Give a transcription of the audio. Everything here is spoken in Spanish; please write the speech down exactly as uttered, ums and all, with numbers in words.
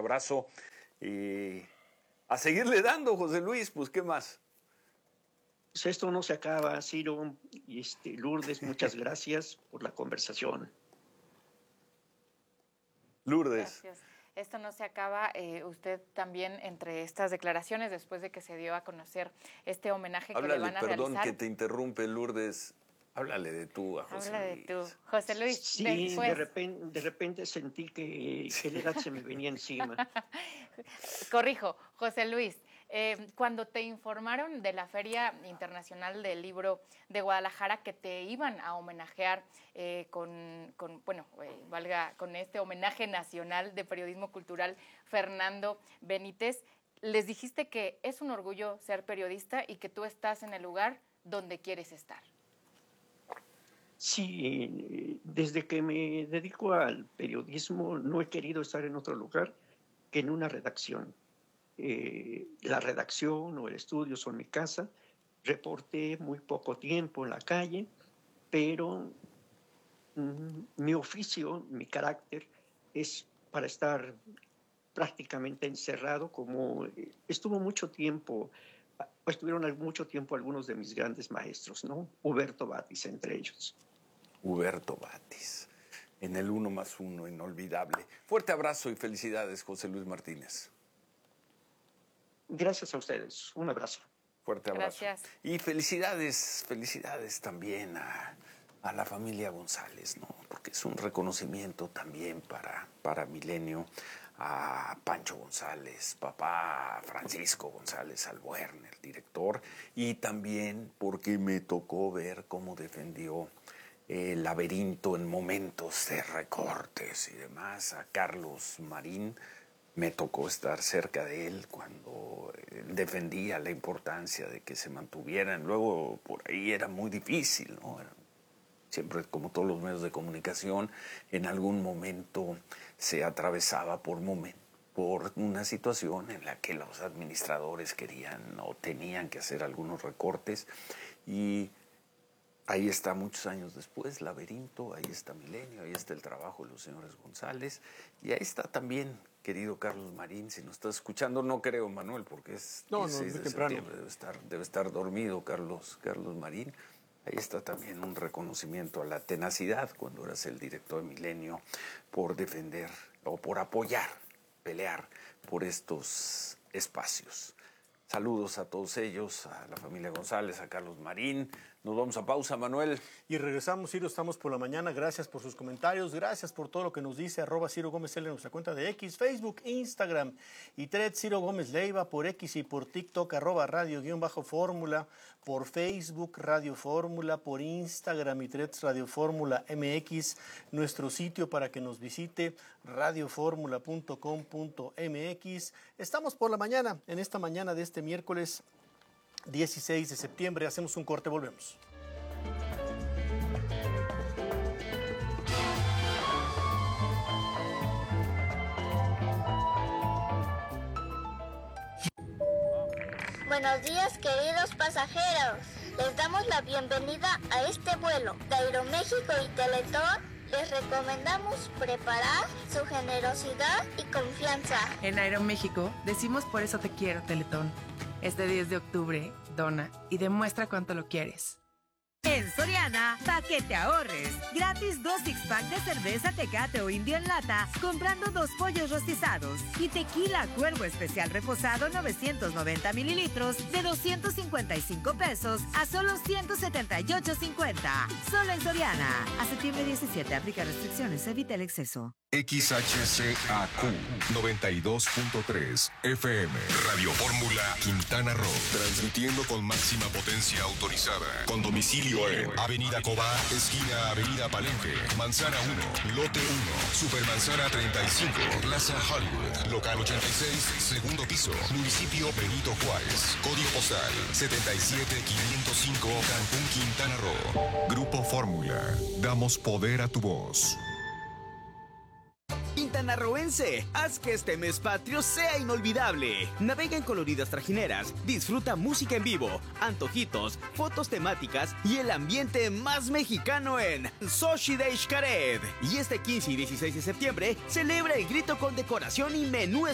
abrazo y a seguirle dando, José Luis, pues ¿qué más? Pues esto no se acaba, Ciro y este, Lourdes, muchas gracias por la conversación. Lourdes. Gracias. Esto no se acaba. Eh, usted también, entre estas declaraciones, después de que se dio a conocer este homenaje que Háblale, le van a perdón realizar. que te interrumpe, Lourdes. Háblale de tú a José Háblale Luis. de tú, José Luis. Sí, después... de, repente, de repente sentí que, que la edad se me venía encima. Corrijo, José Luis. Eh, cuando te informaron de la Feria Internacional del Libro de Guadalajara que te iban a homenajear eh, con, con, bueno, eh, valga, con este homenaje nacional de periodismo cultural Fernando Benítez, les dijiste que es un orgullo ser periodista y que tú estás en el lugar donde quieres estar. Sí, desde que me dedico al periodismo no he querido estar en otro lugar que en una redacción. Eh, la redacción o el estudio son mi casa. Reporté muy poco tiempo en la calle, pero mm, mi oficio, mi carácter es para estar prácticamente encerrado, como eh, estuvo mucho tiempo, estuvieron mucho tiempo algunos de mis grandes maestros, ¿no? Huberto Batis entre ellos. Huberto Batis, en el uno más uno, inolvidable. Fuerte abrazo y felicidades, José Luis Martínez. Gracias a ustedes. Un abrazo. Fuerte abrazo. Gracias. Y felicidades, felicidades también a, a la familia González, ¿no? Porque es un reconocimiento también para, para Milenio, a Pancho González, papá Francisco González Albuerne, el director, y también porque me tocó ver cómo defendió el laberinto en momentos de recortes y demás a Carlos Marín. Me tocó estar cerca de él cuando él defendía la importancia de que se mantuvieran. Luego, por ahí era muy difícil, ¿no? Era, siempre, como todos los medios de comunicación, en algún momento se atravesaba por, moment, por una situación en la que los administradores querían o tenían que hacer algunos recortes. Y ahí está, muchos años después, Laberinto, ahí está Milenio, ahí está el trabajo de los señores González. Y ahí está también, querido Carlos Marín, si nos estás escuchando, no creo, Manuel, porque es no, dieciséis no, de temprano. septiembre, debe estar, debe estar dormido Carlos, Carlos Marín. Ahí está también un reconocimiento a la tenacidad cuando eras el director de Milenio por defender o por apoyar, pelear por estos espacios. Saludos a todos ellos, a la familia González, a Carlos Marín. Nos vamos a pausa, Manuel. Y regresamos, Ciro, estamos por la mañana. Gracias por sus comentarios, gracias por todo lo que nos dice. Arroba Ciro Gómez L en nuestra cuenta de X, Facebook, Instagram y Thread Ciro Gómez Leiva por X y por TikTok, arroba radio guión bajo fórmula, por Facebook Radio Fórmula, por Instagram y Threads Radio Fórmula M X, nuestro sitio para que nos visite, radio fórmula punto com punto m x. Estamos por la mañana, en esta mañana de este miércoles dieciséis de septiembre. Hacemos un corte, volvemos. Buenos días, queridos pasajeros. Les damos la bienvenida a este vuelo de Aeroméxico y Teletón. Les recomendamos preparar su generosidad y confianza. En Aeroméxico decimos por eso te quiero, Teletón. Este diez de octubre, dona y demuestra cuánto lo quieres. En Soriana, pa' que te ahorres. Gratis dos six-pack de cerveza Tecate o Indio en lata, comprando dos pollos rostizados. Y tequila Cuervo Especial Reposado novecientos noventa mililitros de doscientos cincuenta y cinco pesos a solo ciento setenta y ocho cincuenta. Solo en Soriana. A septiembre diecisiete, aplica restricciones, evita el exceso. X H C A Q noventa y dos punto tres F M Radio Fórmula Quintana Roo, transmitiendo con máxima potencia autorizada, con domicilio en Avenida Cobá, esquina Avenida Palenque, Manzana uno, Lote uno, Supermanzana treinta y cinco, Plaza Hollywood, Local ochenta y seis, segundo piso, Municipio Benito Juárez, Código postal setenta y siete quinientos cinco, Cancún, Quintana Roo. Grupo Fórmula, damos poder a tu voz. Quintanarroense, haz que este mes patrio sea inolvidable. Navega en coloridas trajineras, disfruta música en vivo, antojitos, fotos temáticas y el ambiente más mexicano en Xochitl de Xcaret. Y este quince y dieciséis de septiembre celebra el grito con decoración y menú